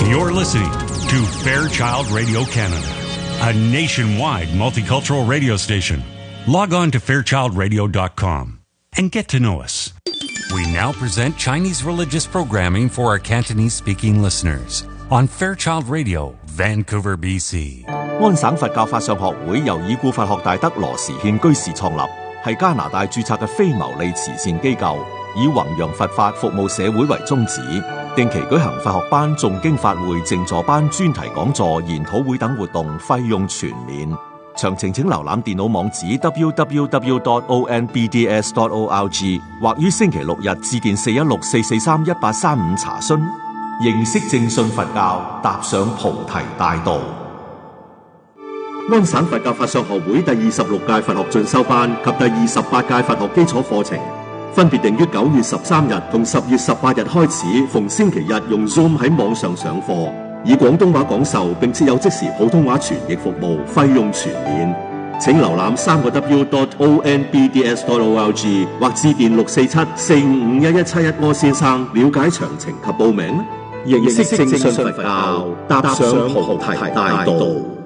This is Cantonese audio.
You're listening to Fairchild Radio Canada, a nationwide multicultural radio station. Log on to fairchildradio.com and get to know us. We now present Chinese religious programming for our Cantonese-speaking listeners on Fairchild Radio, Vancouver, BC. 安省佛教法相學會由已故佛學大德羅時憲居士創立，係加拿大註冊嘅非牟利慈善機構，以弘揚佛法、服務社會為宗旨。定期舉行佛學班、誦經法會、靜坐班、專題講座、研討會等活動，費用全免。詳情請瀏覽電腦網址 www.onbds.org 或於星期六日致電416-443-1835查詢。認識正信佛教，踏上菩提大道。安省佛教法相學會第26屆佛學進修班及第28屆佛學基礎課程，分別定於9月13日同10月18日開始，逢星期日用 Zoom 喺網上上課，以廣東話講授，並設有即時普通話傳譯服務，費用全免。請瀏覽3w.onbds.org 或致電647-455-1171柯先生了解詳情及報名。認識正信佛教，踏上菩提大道。